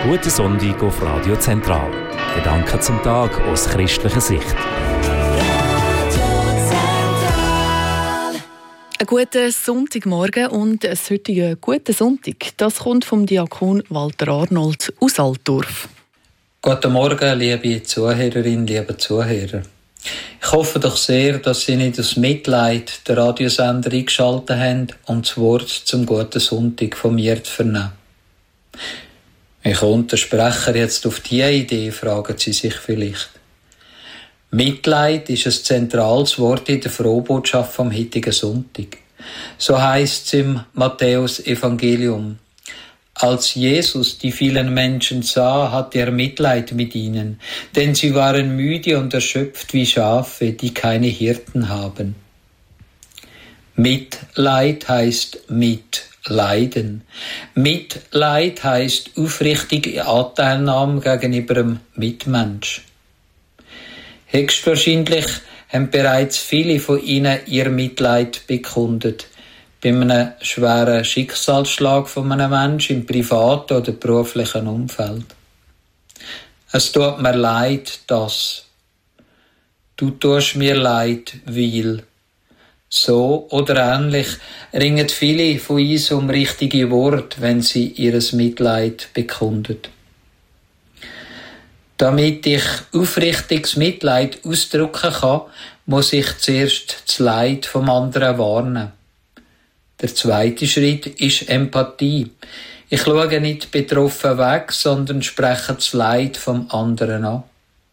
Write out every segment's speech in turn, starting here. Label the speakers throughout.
Speaker 1: Guten Sonntag auf Radio Zentral. Gedanken zum Tag aus christlicher Sicht.
Speaker 2: Einen guten Sonntagmorgen und ein heutiger guten Sonntag. Das kommt vom Diakon Walter Arnold aus Altdorf.
Speaker 3: Guten Morgen, liebe Zuhörerinnen, liebe Zuhörer. Ich hoffe doch sehr, dass Sie nicht aus Mitleid den Radiosender eingeschaltet haben, um das Wort zum guten Sonntag von mir zu vernehmen. Wie kommt der Sprecher jetzt auf diese Idee, fragen Sie sich vielleicht. Mitleid ist ein zentrales Wort in der Frohbotschaft vom heutigen Sonntag. So heisst es im Matthäus-Evangelium. Als Jesus die vielen Menschen sah, hatte er Mitleid mit ihnen, denn sie waren müde und erschöpft wie Schafe, die keine Hirten haben. Mitleid heisst mitleiden. Mitleid heisst aufrichtige Anteilnahme gegenüber dem Mitmensch. Höchstwahrscheinlich haben bereits viele von ihnen ihr Mitleid bekundet, bei einem schweren Schicksalsschlag von einem Menschen im privaten oder beruflichen Umfeld. Es tut mir leid, dass. Du tust mir leid, weil. So oder ähnlich ringen viele von uns um richtige Worte, wenn sie ihres Mitleid bekundet. Damit ich aufrichtiges Mitleid ausdrücken kann, muss ich zuerst das Leid vom anderen warnen. Der zweite Schritt ist Empathie. Ich schaue nicht betroffen weg, sondern spreche das Leid vom anderen an.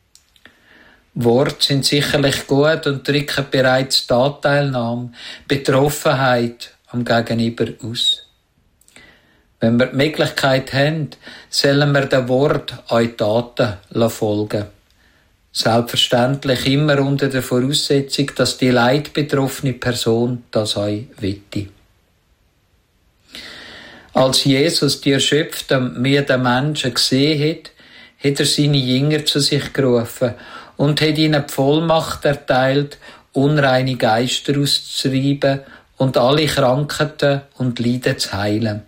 Speaker 3: Worte sind sicherlich gut und drücken bereits die Anteilnahme, Betroffenheit am Gegenüber aus. Wenn wir die Möglichkeit haben, sollen wir den Wort an Taten folgen. Selbstverständlich immer unter der Voraussetzung, dass die leidbetroffene Person das auch wette. Als Jesus die erschöpften, müden Menschen gesehen hat, hat er seine Jünger zu sich gerufen und hat ihnen die Vollmacht erteilt, unreine Geister auszutreiben und alle Krankheiten und Leiden zu heilen.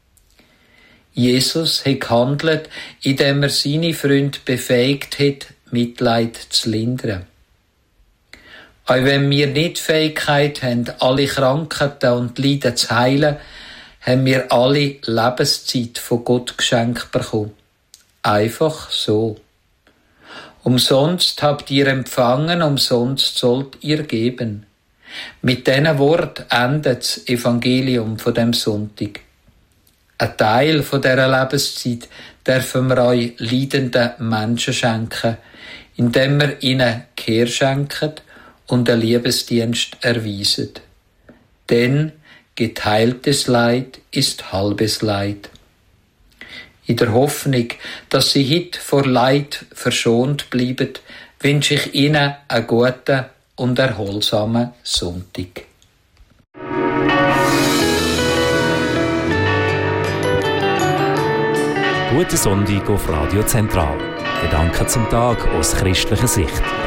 Speaker 3: Jesus hat gehandelt, indem er seine Freunde befähigt hat, Mitleid zu lindern. Auch wenn wir nicht die Fähigkeit haben, alle Krankheiten und Leiden zu heilen, haben wir alle Lebenszeit von Gott geschenkt bekommen. Einfach so. Umsonst habt ihr empfangen, umsonst sollt ihr geben. Mit diesen Worten endet das Evangelium von dem Sonntag. Ein Teil von dieser Lebenszeit dürfen wir euch leidenden Menschen schenken, indem wir ihnen Kehr schenken und einen Liebesdienst erweisen. Denn geteiltes Leid ist halbes Leid. In der Hoffnung, dass Sie heute vor Leid verschont bleiben, wünsche ich Ihnen einen guten und erholsamen Sonntag.
Speaker 1: Guten Sonntag auf Radio Zentral. Gedanken zum Tag aus christlicher Sicht.